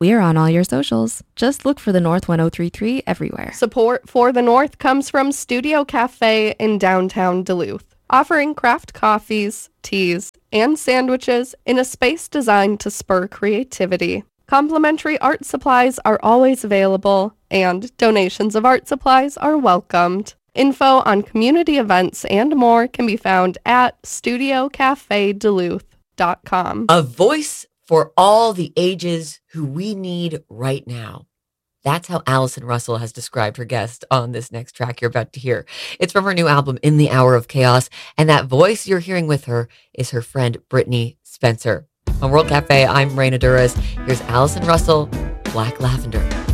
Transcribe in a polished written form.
We're on all your socials. Just look for the North 1033 everywhere. Support for the North comes from Studio Cafe in downtown Duluth, offering craft coffees, teas, and sandwiches in a space designed to spur creativity. Complimentary art supplies are always available, and donations of art supplies are welcomed. Info on community events and more can be found at studiocafeduluth.com. A voice for all the ages who we need right now. That's how Allison Russell has described her guest on this next track you're about to hear. It's from her new album, In the Hour of Chaos, and that voice you're hearing with her is her friend Brittany Spencer. On World Cafe, I'm Raina Duras. Here's Allison Russell, Black Lavender.